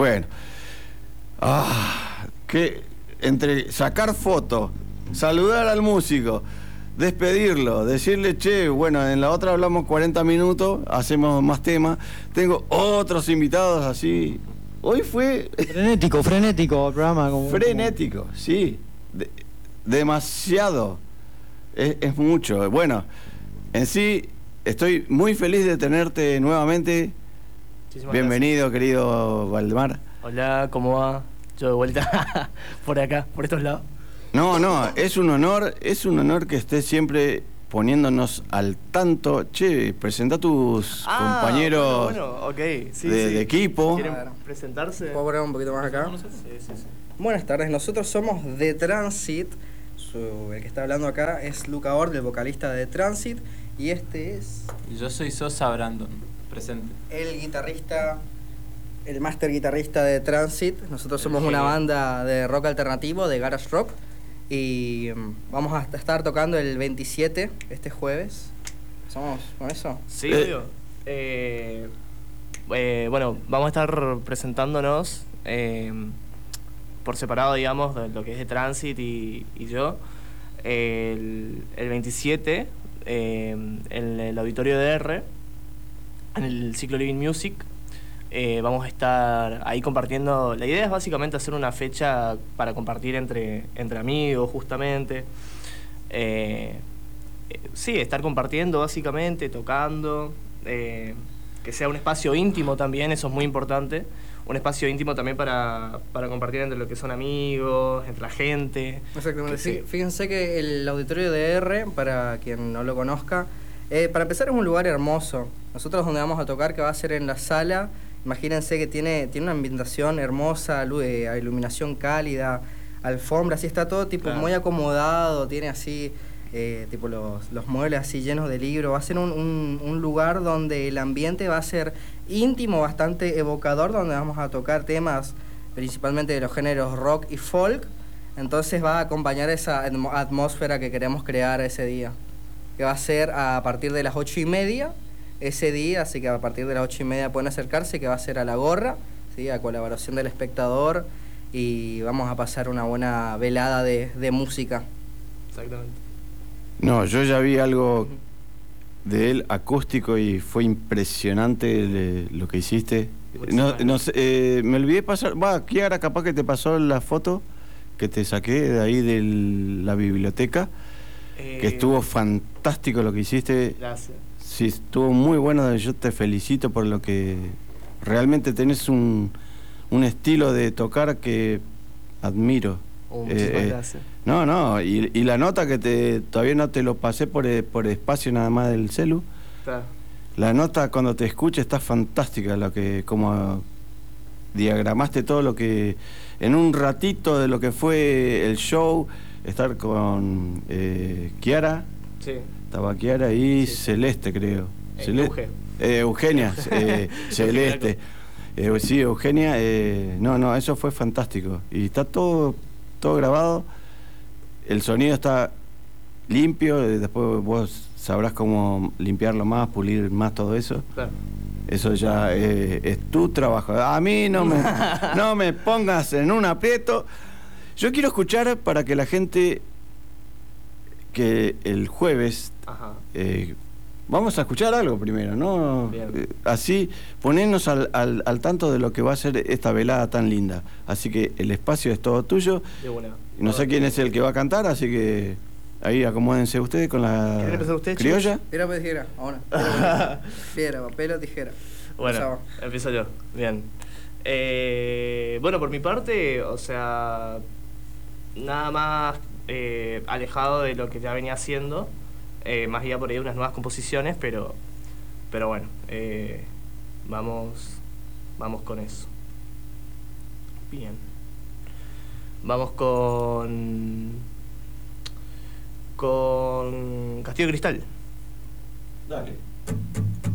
Bueno. Que entre sacar fotos, saludar al músico, despedirlo, decirle, che, bueno, en la otra hablamos 40 minutos, hacemos más temas. Tengo otros invitados así. Hoy fue... Frenético el programa. Frenético, sí. Demasiado. Es mucho. Bueno, en sí, estoy muy feliz de tenerte nuevamente. Muchísimas Bienvenido, gracias. querido Valdemar. Hola, ¿cómo va? Yo de vuelta por acá, por estos lados. No, es un honor que estés siempre poniéndonos al tanto. Che, presenta a tus compañeros bueno, okay. Sí, de equipo. ¿Quieren presentarse? ¿Puedo poner un poquito más acá? Sí. Buenas tardes, nosotros somos The Transit. El que está hablando acá es Luca Ord, el vocalista de The Transit. Y este es... Y yo soy Sosa Brandon, presente. El guitarrista, el máster guitarrista de The Transit. Nosotros somos una banda de rock alternativo, de garage rock. Y vamos a estar tocando el 27, este jueves. ¿Empezamos con eso? Sí, obvio. Bueno, vamos a estar presentándonos por separado, digamos, de lo que es de Transit y yo. El 27, en el auditorio de R, en el ciclo Living Music. Vamos a estar ahí compartiendo. La idea es básicamente hacer una fecha para compartir entre amigos, justamente. Sí, estar compartiendo básicamente, tocando. Que sea un espacio íntimo también, eso es muy importante. Un espacio íntimo también para compartir entre lo que son amigos, entre la gente. Exactamente, sí. Fíjense que el auditorio de R, para quien no lo conozca, para empezar es un lugar hermoso. Nosotros donde vamos a tocar, que va a ser en la sala, imagínense que tiene una ambientación hermosa, iluminación cálida, alfombra, así está todo tipo muy acomodado, tiene así tipo los muebles así llenos de libros. Va a ser un lugar donde el ambiente va a ser íntimo, bastante evocador, donde vamos a tocar temas principalmente de los géneros rock y folk. Entonces va a acompañar esa atmósfera que queremos crear ese día, que va a ser a partir de las 8:30 ese día, así que a partir de las 8:30 pueden acercarse, que va a ser a la gorra, ¿sí? A colaboración del espectador, y vamos a pasar una buena velada de música. Exactamente. No, yo ya vi algo de él acústico y fue impresionante lo que hiciste. No sé, me olvidé pasar. Kiara, capaz que te pasó la foto que te saqué de ahí de la biblioteca, que estuvo fantástico lo que hiciste. Gracias. Sí, estuvo muy bueno. Yo te felicito por lo que realmente tenés un estilo de tocar que admiro. Muchísimas gracias. No, y la nota que todavía no te lo pasé por espacio nada más del celu. Claro. La nota cuando te escuche está fantástica, como diagramaste todo lo que en un ratito de lo que fue el show, estar con Kiara. Sí. Estaba Kiara y sí. Celeste, creo. Eugenia, Celeste. Sí, Eugenia. No, eso fue fantástico. Y está todo grabado. El sonido está limpio. Después vos sabrás cómo limpiarlo más, pulir más todo eso. Claro. Eso ya es tu trabajo. A mí no me pongas en un aprieto. Yo quiero escuchar para que la gente, que el jueves vamos a escuchar algo primero, ¿no? Así ponernos al tanto de lo que va a ser esta velada tan linda. Así que el espacio es todo tuyo. No sé quién es el que va a cantar, así que ahí acomódense ustedes con la criolla. Piedra, papel, tijera, ahora. Piedra, papel o tijera. Bueno, empiezo yo. Bien. Bueno, por mi parte, o sea, nada más alejado de lo que ya venía haciendo, más allá por ahí unas nuevas composiciones, pero bueno, vamos con eso. Bien. Vamos con Castillo de Cristal. Dale.